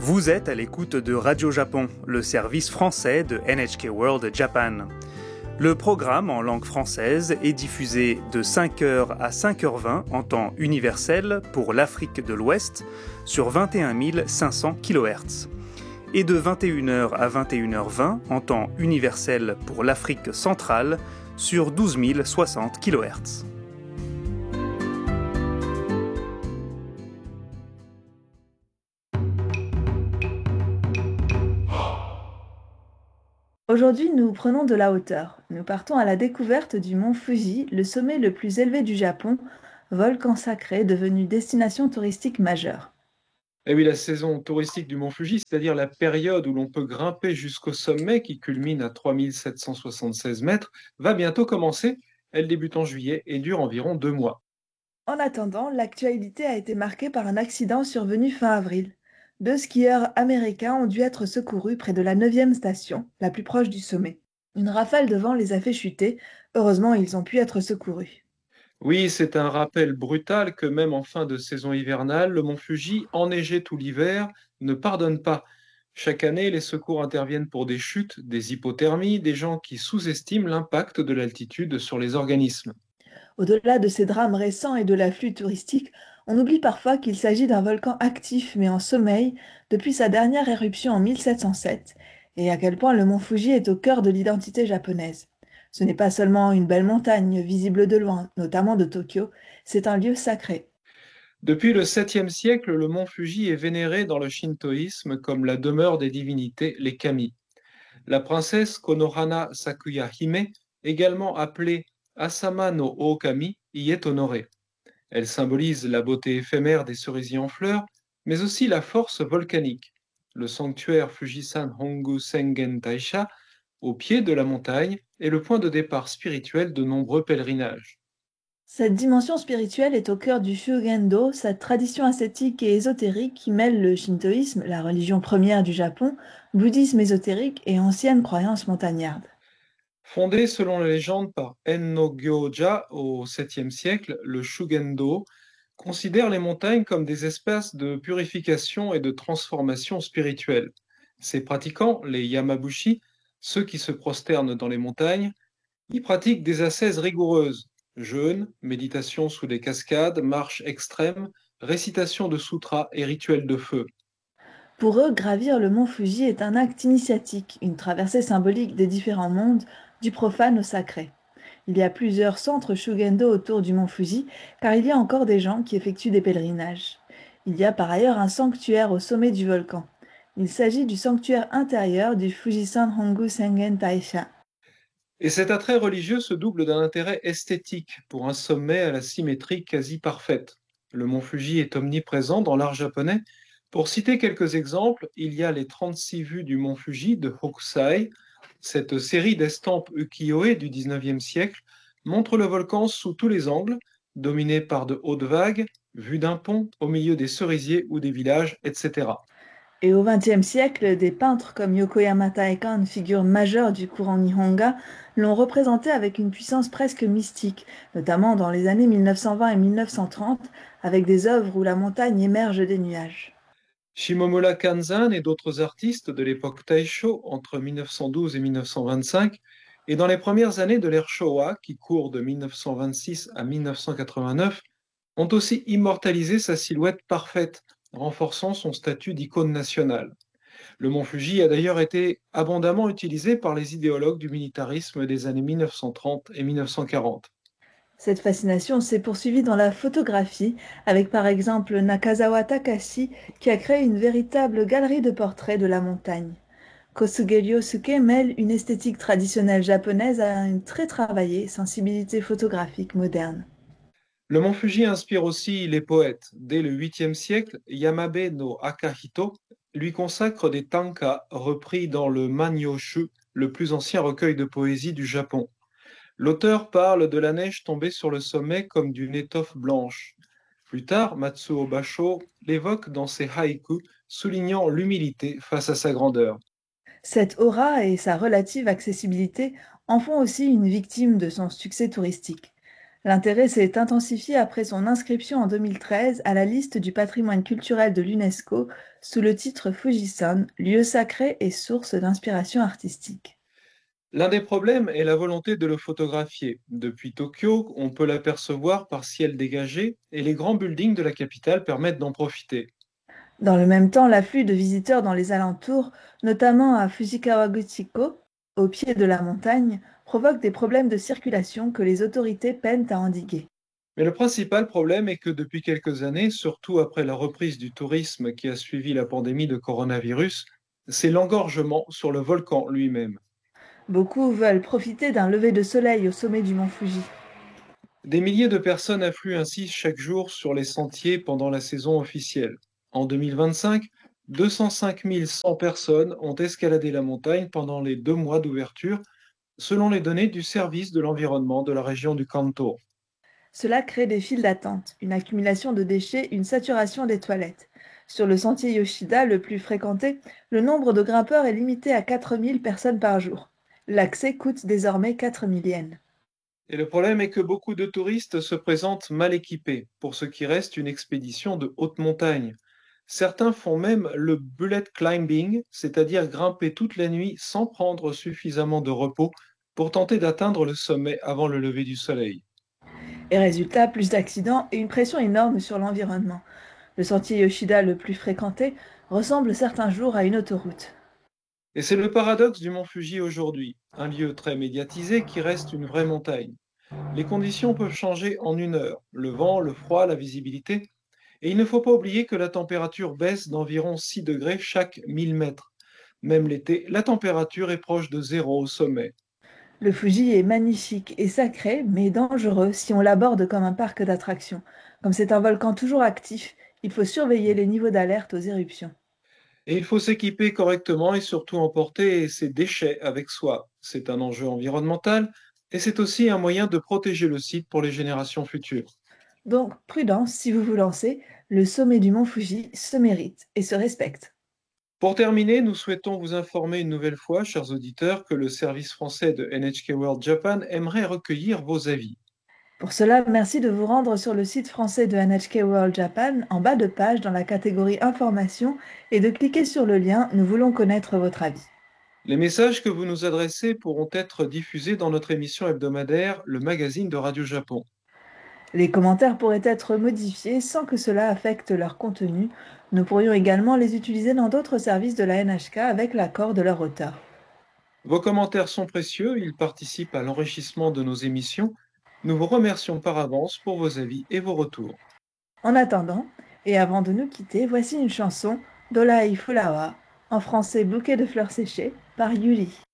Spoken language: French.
Vous êtes à l'écoute de Radio Japon, le service français de NHK World Japan. Le programme en langue française est diffusé de 5h à 5h20 en temps universel pour l'Afrique de l'Ouest sur 21 500 kHz et de 21h à 21h20 en temps universel pour l'Afrique centrale sur 12 060 kHz. Aujourd'hui, nous prenons de la hauteur. Nous partons à la découverte du mont Fuji, le sommet le plus élevé du Japon, volcan sacré devenu destination touristique majeure. Et oui, la saison touristique du mont Fuji, c'est-à-dire la période où l'on peut grimper jusqu'au sommet qui culmine à 3776 mètres, va bientôt commencer. Elle débute en juillet et dure environ 2 mois. En attendant, l'actualité a été marquée par un accident survenu fin avril. 2 skieurs américains ont dû être secourus près de la 9e station, la plus proche du sommet. Une rafale de vent les a fait chuter. Heureusement, ils ont pu être secourus. Oui, c'est un rappel brutal que même en fin de saison hivernale, le mont Fuji, enneigé tout l'hiver, ne pardonne pas. Chaque année, les secours interviennent pour des chutes, des hypothermies, des gens qui sous-estiment l'impact de l'altitude sur les organismes. Au-delà de ces drames récents et de l'afflux touristique, on oublie parfois qu'il s'agit d'un volcan actif mais en sommeil depuis sa dernière éruption en 1707 et à quel point le mont Fuji est au cœur de l'identité japonaise. Ce n'est pas seulement une belle montagne visible de loin, notamment de Tokyo, c'est un lieu sacré. Depuis le 7e siècle, le mont Fuji est vénéré dans le shintoïsme comme la demeure des divinités, les kami. La princesse Konohana Sakuya Hime, également appelée Asama no Ookami, y est honorée. Elle symbolise la beauté éphémère des cerisiers en fleurs, mais aussi la force volcanique. Le sanctuaire Fujisan Hongu Sengen Taisha, au pied de la montagne, est le point de départ spirituel de nombreux pèlerinages. Cette dimension spirituelle est au cœur du Shugendo, cette tradition ascétique et ésotérique qui mêle le shintoïsme, la religion première du Japon, bouddhisme ésotérique et anciennes croyances montagnardes. Fondé selon la légende par Enno Gyoja au 7e siècle, le Shugendo considère les montagnes comme des espaces de purification et de transformation spirituelle. Ses pratiquants, les Yamabushi, ceux qui se prosternent dans les montagnes, y pratiquent des ascèses rigoureuses, jeûne, méditation sous des cascades, marche extrême, récitation de sutras et rituels de feu. Pour eux, gravir le mont Fuji est un acte initiatique, une traversée symbolique des différents mondes, du profane au sacré. Il y a plusieurs centres Shugendo autour du mont Fuji, car il y a encore des gens qui effectuent des pèlerinages. Il y a par ailleurs un sanctuaire au sommet du volcan. Il s'agit du sanctuaire intérieur du Fujisan Hongu Sengen Taisha. Et cet attrait religieux se double d'un intérêt esthétique pour un sommet à la symétrie quasi parfaite. Le mont Fuji est omniprésent dans l'art japonais. Pour citer quelques exemples, il y a les 36 vues du mont Fuji de Hokusai. Cette série d'estampes ukiyo-e du 19e siècle montre le volcan sous tous les angles, dominé par de hautes vagues, vues d'un pont au milieu des cerisiers ou des villages, etc. Et au XXe siècle, des peintres comme Yokoyama Taekan, figure majeure du courant Nihonga, l'ont représenté avec une puissance presque mystique, notamment dans les années 1920 et 1930, avec des œuvres où la montagne émerge des nuages. Shimomura Kanzan et d'autres artistes de l'époque Taisho entre 1912 et 1925, et dans les premières années de l'ère Showa, qui court de 1926 à 1989, ont aussi immortalisé sa silhouette parfaite, renforçant son statut d'icône nationale. Le mont Fuji a d'ailleurs été abondamment utilisé par les idéologues du militarisme des années 1930 et 1940. Cette fascination s'est poursuivie dans la photographie, avec par exemple Nakazawa Takashi, qui a créé une véritable galerie de portraits de la montagne. Kosuge Ryosuke mêle une esthétique traditionnelle japonaise à une très travaillée sensibilité photographique moderne. Le mont Fuji inspire aussi les poètes. Dès le 8e siècle, Yamabe no Akahito lui consacre des tanka repris dans le Manyoshu, le plus ancien recueil de poésie du Japon. L'auteur parle de la neige tombée sur le sommet comme d'une étoffe blanche. Plus tard, Matsuo Basho l'évoque dans ses haïkus, soulignant l'humilité face à sa grandeur. Cette aura et sa relative accessibilité en font aussi une victime de son succès touristique. L'intérêt s'est intensifié après son inscription en 2013 à la liste du patrimoine culturel de l'UNESCO sous le titre Fujisan, lieu sacré et source d'inspiration artistique. L'un des problèmes est la volonté de le photographier. Depuis Tokyo, on peut l'apercevoir par ciel dégagé et les grands buildings de la capitale permettent d'en profiter. Dans le même temps, l'afflux de visiteurs dans les alentours, notamment à Fujikawaguchiko, au pied de la montagne, provoque des problèmes de circulation que les autorités peinent à endiguer. Mais le principal problème est que depuis quelques années, surtout après la reprise du tourisme qui a suivi la pandémie de coronavirus, c'est l'engorgement sur le volcan lui-même. Beaucoup veulent profiter d'un lever de soleil au sommet du mont Fuji. Des milliers de personnes affluent ainsi chaque jour sur les sentiers pendant la saison officielle. En 2025, 205 100 personnes ont escaladé la montagne pendant les 2 mois d'ouverture, selon les données du service de l'environnement de la région du Kanto. Cela crée des files d'attente, une accumulation de déchets, une saturation des toilettes. Sur le sentier Yoshida, le plus fréquenté, le nombre de grimpeurs est limité à 4000 personnes par jour. L'accès coûte désormais 4000 yens. Et le problème est que beaucoup de touristes se présentent mal équipés pour ce qui reste une expédition de haute montagne. Certains font même le bullet climbing, c'est-à-dire grimper toute la nuit sans prendre suffisamment de repos pour tenter d'atteindre le sommet avant le lever du soleil. Et résultat, plus d'accidents et une pression énorme sur l'environnement. Le sentier Yoshida le plus fréquenté ressemble certains jours à une autoroute. Et c'est le paradoxe du mont Fuji aujourd'hui, un lieu très médiatisé qui reste une vraie montagne. Les conditions peuvent changer en 1 heure, le vent, le froid, la visibilité, et il ne faut pas oublier que la température baisse d'environ 6 degrés chaque 1000 mètres. Même l'été, la température est proche de zéro au sommet. Le Fuji est magnifique et sacré, mais dangereux si on l'aborde comme un parc d'attractions. Comme c'est un volcan toujours actif, il faut surveiller les niveaux d'alerte aux éruptions. Et il faut s'équiper correctement et surtout emporter ses déchets avec soi. C'est un enjeu environnemental et c'est aussi un moyen de protéger le site pour les générations futures. Donc, prudence si vous vous lancez, le sommet du mont Fuji se mérite et se respecte. Pour terminer, nous souhaitons vous informer une nouvelle fois, chers auditeurs, que le service français de NHK World Japan aimerait recueillir vos avis. Pour cela, merci de vous rendre sur le site français de NHK World Japan, en bas de page dans la catégorie Informations, et de cliquer sur le lien Nous voulons connaître votre avis. Les messages que vous nous adressez pourront être diffusés dans notre émission hebdomadaire, le magazine de Radio Japon. Les commentaires pourraient être modifiés sans que cela affecte leur contenu. Nous pourrions également les utiliser dans d'autres services de la NHK avec l'accord de leur auteur. Vos commentaires sont précieux, ils participent à l'enrichissement de nos émissions. Nous vous remercions par avance pour vos avis et vos retours. En attendant, et avant de nous quitter, voici une chanson, Dolai Fulawa, en français Bouquet de fleurs séchées, par Yuli.